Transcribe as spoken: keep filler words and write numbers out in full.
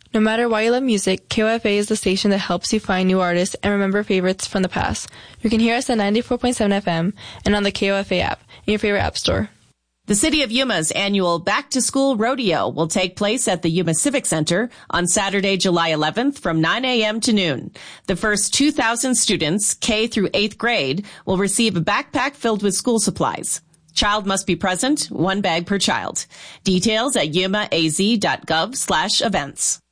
No matter why you love music, K O F A is the station that helps you find new artists and remember favorites from the past. You can hear us at ninety-four point seven F M and on the K O F A app in your favorite app store. The City of Yuma's annual Back to School Rodeo will take place at the Yuma Civic Center on Saturday, July eleventh from nine a.m. to noon. The first two thousand students, K through eighth grade, will receive a backpack filled with school supplies. Child must be present, one bag per child. Details at yumaaz dot gov slash events.